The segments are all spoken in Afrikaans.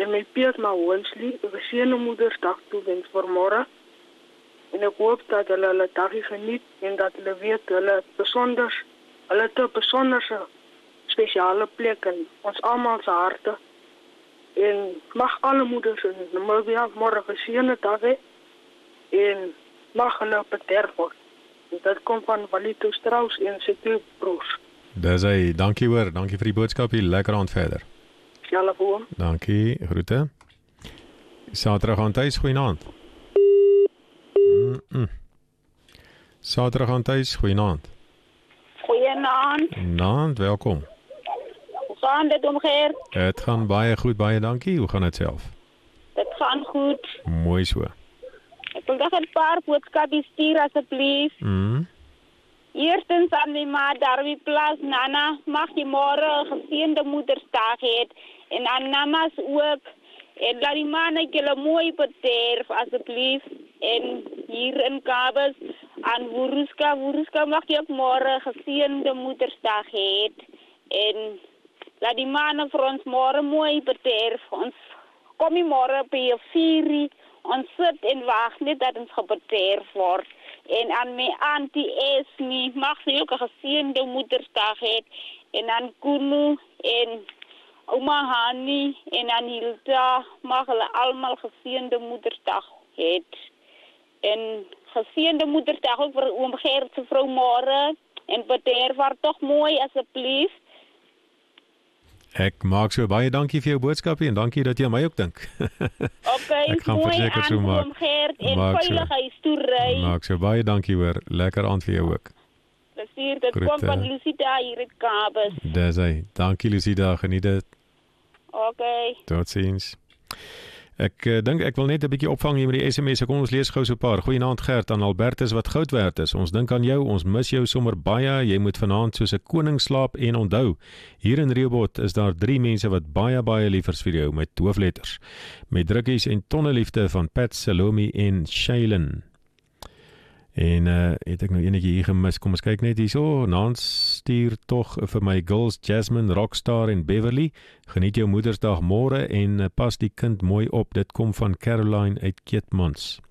aan my peers maar Winsley, 'n geseënde Moedersdag toewens vir môre. En ek hoop dat hulle dagie geniet en dat hulle weet hulle te besonderse spesiale plek in ons almal se harte. En mag alle moeders in Namibia môre geseënde dag hê en mag hulle bederf word. Dat kom van Walito Strauss en sy twee broers. Dis hy, dankie hoor, dankie vir die boodskapie, lekker aand verder. Sjala voor. Dankie, groete. Saterdag aan tuis, goeienaand. Saterdag aan tuis, goeienaand. Goeienaand. Naand, welkom. Hoe gaan dit omgeer? Het gaan baie goed, baie dankie. Hoe gaan dit self? Dit gaan goed. Mooi so. Ek wil nog 'n paar boodskappe stuur asseblief. Eerstens aan my ma Darby Plaas, Nana, mag jy môre 'n geseënde Moedersdag hê en aan namas ook. En laat die manne julle mooi bederf asseblief. En hier in Kabes aan Woeruska mag jy ook môre 'n geseënde Moedersdag hê. En laat die manne vir ons môre mooi bederf. Ons kom nie môre by 'n viering. Ons sit en wag net dat ons gebederf word. En aan my auntie Esme mag sy ook 'n geseënde Moedersdag hê. En aan Kunu en Oma Hani en aan Hilda mag hulle almal geseënde Moedersdag hê. En geseënde Moedersdag ook vir oom Gert se vrou môre. En bederf haar tog mooi asseblief. Ek maak so baie dankie vir jou boodskapie en dankie dat jy aan my ook dink. Okay, ek gaan verseker so maak. En veilig huis toe ry. Maak so baie dankie hoor. Lekker aand vir jou ook. Plesier, dit kom van Lucida hier in Kabes. Dis hy. Dankie Lucida, geniet dit. Okay. Totsiens. Ek dink ek wil net 'n bietjie opvang hier met die SMS. Kom ons lees gou so 'n paar. Goeienaand Gert, aan Albertus wat goud werd is. Ons dink aan jou, ons mis jou sommer baie. Jy moet vanaand soos 'n koning slaap en onthou. Hier in Rehoboth is daar 3 mense wat baie lief is vir jou met hoofletters. Met drukkies en tonne liefde van Pat, Salome en Shaylin. En het ek nou enetjie hier gemis. Kom ons kyk net hierso. Nans stuur tog vir my girls Jasmine, Rockstar en Beverly. Geniet jou Moedersdag môre en pas die kind mooi op. Dit kom van Caroline uit Keetmans.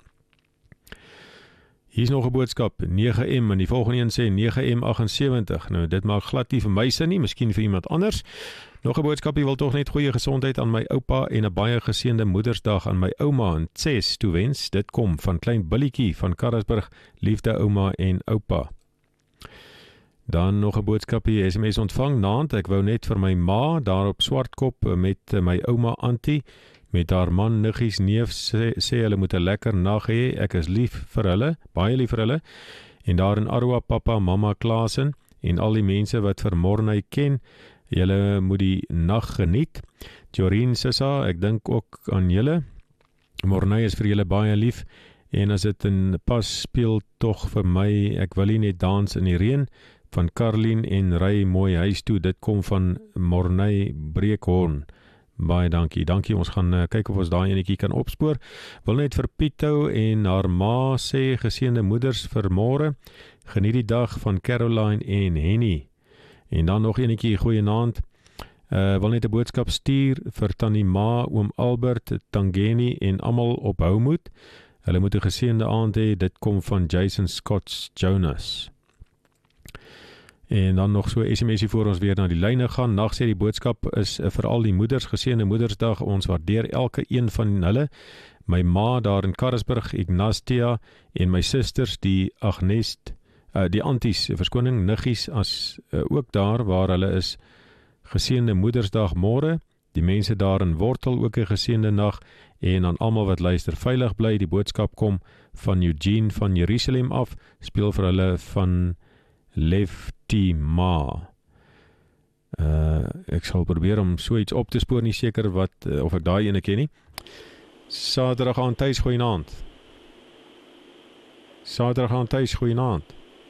Hier is nog 'n boodskap, 9M en die volgende een sê 9M78. Nou dit maak glad nie vir my sin nie, miskien vir iemand anders. Nog 'n boodskapie wil tog net goeie gesondheid aan my oupa en 'n baie geseënde Moedersdag aan my ouma en Tses toewens. Dit kom van klein Billietjie van Karasburg. Liefde ouma en oupa. Dan nog 'n boodskapie SMS ontvang. Naand, ek wou net vir my ma daar op Swartkop met my ouma Antie met haar man, niggies, neef sê hulle moet 'n lekker nag hê. Ek is lief vir hulle, baie lief vir hulle. En daar in Arwa pappa, mamma Klaasen en al die mense wat vir Morney ken. Julle moet die nag geniet. Jorien Sissa, ek dink ook aan julle. Morney is vir julle baie lief en as dit in pas speel tog vir my, ek wil nie net dans in die reën van Karlien en ry mooi huis toe. Dit kom van Morney Breekhorn. Baie dankie. Dankie, ons gaan kyk of ons daai enetjie kan opspoor. Wil net vir Pietou en haar ma sê geseënde moeders vir môre. Geniet die dag van Caroline en Henny. En dan nog enetjie, goeienaand. Wil net 'n boodskap stuur vir tannie Ma, oom Albert, Tangeni en almal op Houmoed. Hulle moet 'n geseënde aand hê. Dit kom van Jason Scott Jonas. En dan nog so SMS'ie voor ons weer na die lyne gaan. Nag sê die boodskap is vir al die moeders, geseënde Moedersdag. Ons waardeer elke een van hulle. My ma daar in Karasburg, Ignastia en my susters die Agnes, die anties, verskoning, niggies as ook daar waar hulle is. Geseënde Moedersdag môre. Die mense daar in Wortel ook 'n geseënde nag en aan almal wat luister veilig bly. Die boodskap kom van Eugene van Jerusalem af. Speel vir hulle van Lefty Ma. Ek sal probeer om so iets op te spoor, nie seker wat of ek daai ene ken nie. Saterdag aan tuis, goeienaand. Saterdag aan tuis, goeienaand.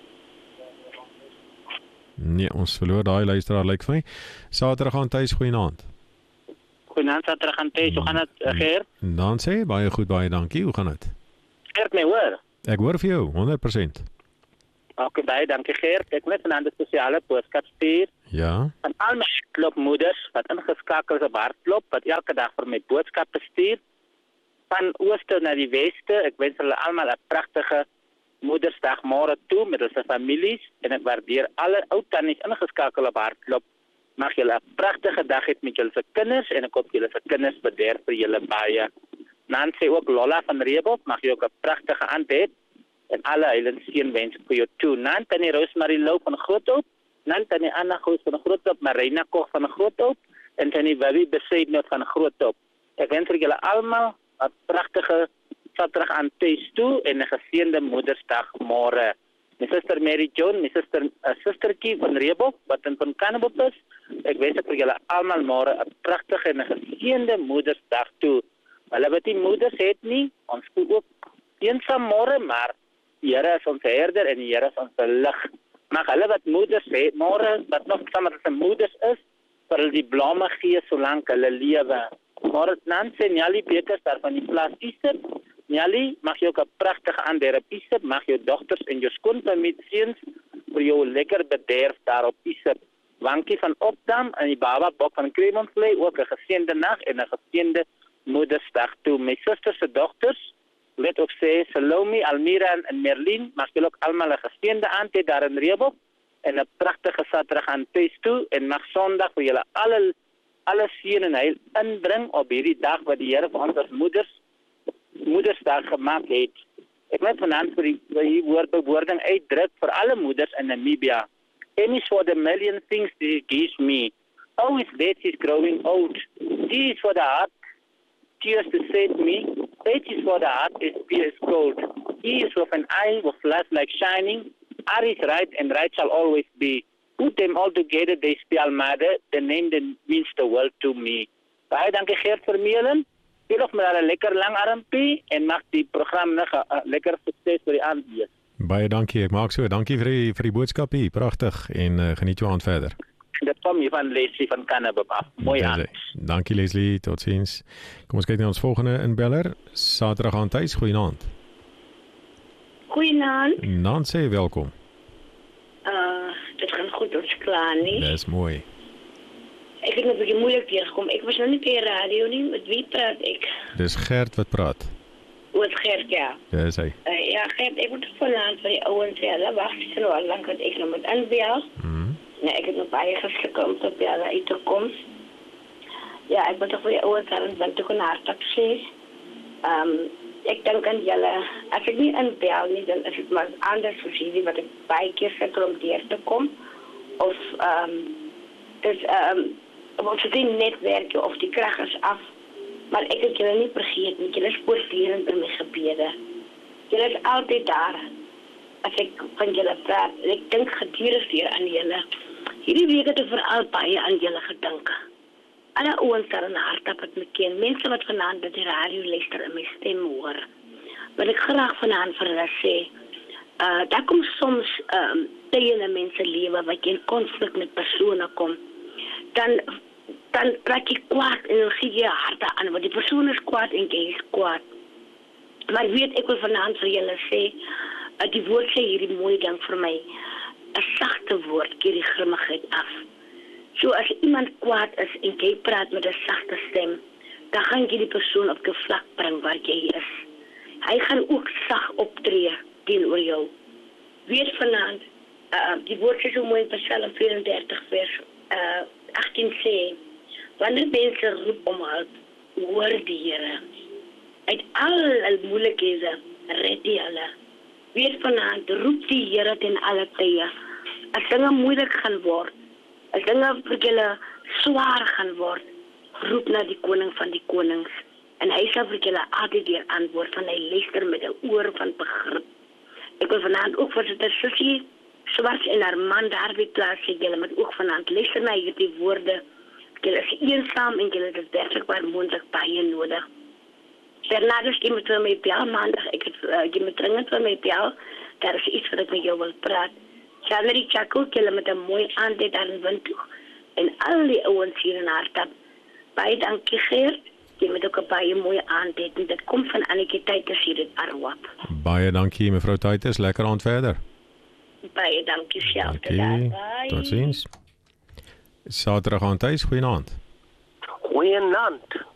Nee, ons verloor daai luisteraar lyk vir my. Saterdag aan tuis, goeienaand. Goeienaand, saterdag aan tuis. Hoe gaan dit, Geer? Dan sê baie goed, baie dankie. Hoe gaan dit? Geert, my hoor. Ek hoor vir jou 100%. Okay, baie dankie Geert. Ek net 'n ander spesiale boodskap stuur. Ja. Van al my hardloopmoeders wat ingeskakel is op hardloop, wat elke dag vir my boodskappe stuur, van ooste na die weste, ek wens hulle almal 'n pragtige Moedersdag môre toe met hulle families en ek waardeer alle ou tannies ingeskakel op hardloop. Mag julle 'n pragtige dag hê met julle kinders en ek hoop julle se kinders bederf vir julle baie. Dan sê ook Lola van Reebok, mag jy ook 'n pragtige aand hê en alle heilige seën wens vir jou toe. Dan tannie Rosemary Lou van Groothoop, dan tannie Anna Goos van Groothoop, Marina Koch van Groothoop en tannie Wibby Besaidnout van Groothoop. Ek wens vir julle almal 'n pragtige Saterdag aan tuis toe en 'n geseënde Moedersdag môre. My suster Mary Joan, my sustertjie van Reebok wat in van Kannebop is. Ek wens vir julle almal môre 'n pragtige en 'n geseënde Moedersdag toe. Hulle wat die moeders het nie, ons voel ook eensaam môre, maar die Here is ons herder en die Here is ons lig. Maar hulle wat moeders het, môre wat nog saam met hulle moeders is, vir hulle die blomme gee solank hulle lewe. Môre dan sê Nyali Bekers daar van die plaas Isip. Nyali, mag jy ook 'n pragtige aand hê op Isip, mag jou dogters en jou skoonfamilie seuns vir jou lekker bederf daar op Isip. Wankie van Opdam en die baba Bok van Cremontvlei ook 'n geseënde nag en 'n geseënde Moedersdag toe. My susters se dogters, let ook sê Salome, Almira en Merlin, mag julle ook almal 'n geseënde aand hê daar in Reebok en 'n pragtige Saterdag aan tuis toe en mag Sondag vir julle alle seën en heil inbring op hierdie dag wat die Here vir ons as Moedersdag gemaak het. Ek wil vanaand vir die woordbewoording uitdruk vir alle moeders in Namibia. M is for the million things he gives me. O is that he's growing old. D is for the heart, tears to save me. H is for the heart, his fear is cold. E is with an eye with light like shining. R is right and right shall always be. Put them all together, they spell mother. The name that means the world to me. Baie dankie Gert Vermeulen. Hier nog maar 'n lekker lang armpie en mag die program nog 'n lekker sukses vir die aand wees. Baie dankie, ek maak so. Dankie vir die boodskap hier. Pragtig en geniet jou aand verder. Dit kom hier van Leslie van Kannebop af. Mooi aand. Dankie Leslie, totsiens. Kom ons kyk na ons volgende inbeller. Saterdag aan tuis, goeienaand. Goeienaand. Naand sê welkom. Dit gaan goed, ons klaar nie. Dis mooi. Ek het 'n bietjie moeilik teëgekom. Ek was nou nie by die radio nie. Met wie praat ek? Dis Gert wat praat. Oor Gert, ja. Dis hy. Ja, Gert, ek moet vanaand vir die ouens sê, hulle wag sit nou al lank dat ek nou moet inbel. Nee, ek het nog baie gesukkel om te bel uit te kom. Ja, ek moet vir die ouens daar in te kon hartlik sê. Ek dink aan julle. As ek nie inbel nie, dan is dit maar anders vir hierdie wat ek baie keer sukkel om deur te kom. Of ons het die netwerk of die krag is af. Maar ek het julle nie vergeet nie. Julle is voortdurend in my gebede. Julle is altyd daar. As ek van julle praat, ek dink gedurig weer aan julle. Hierdie week het ek veral baie aan julle gedink. Alle ouens daar in Hartap wat my ken, mense wat vanaand by die radio luister en my stem hoor. Wil ek graag vanaand vir hulle sê, daar kom soms tye in 'n mens se lewe wat jy in konflik met persone kom. Dan raak jy kwaad en dan gee jy harte aan, want die persoon is kwaad en jy is kwaad. Maar weet, ek wil vanaand vir julle sê, die woord sê hierdie mooi ding vir my, 'n sagte woord keer die grimmigheid af. So as iemand kwaad is en jy praat met 'n sagte stem, dan gaan jy die persoon op die vlak bring waar jy is. Hy gaan ook sag optree teenoor jou. Weet vanaand, die woord sê so mooi in Psalm 34 vers 18 sê, wanneer mense roep om hulp, hoor die Here. Uit al moeilikhede red die hulle. Weet vanaand, roep die Here ten alle tye. As dinge moeilik gaan word, as dinge vir julle swaar gaan word, roep na die koning van die konings. En hy sal vir julle altyd weer antwoord, van hy luister met 'n oor van begrip. Ek wil vanaand ook vir sy sussie Swart en haar man daar by plaas sê, julle moet ook vanaand luister na hierdie woorde. Julle is eensaam en julle het dit werklik waar moontlik baie nodig. Bernardus, jy moet vir my bel maandag, jy moet dringend vir my bel, daar is iets wat ek met jou wil praat. Charlie Chaco, julle met 'n mooi aand daar in Windhoek en al die ouens hier in Hartap. Baie dankie Geert, jy moet ook 'n baie mooi aand hê en dit kom van Annetjie Taites hier in Arwap. Baie dankie mevrou Taites, lekker aand verder. Baie dankie self. Tot ziens. Saterdag aan tuis, goeienaand. Goeienaand.